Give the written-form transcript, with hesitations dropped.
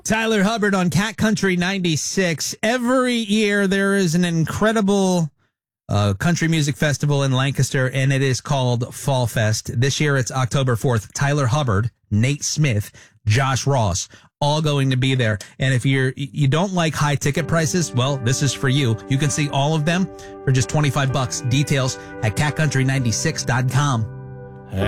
Tyler Hubbard on Cat Country 96. Every year there is an incredible country music festival in Lancaster, and it is called Fall Fest. This year it's October 4th. Tyler Hubbard, Nate Smith, Josh Ross, all going to be there. And if you don't like high ticket prices, well, this is for you. You can see all of them for just $25. Details at catcountry96.com.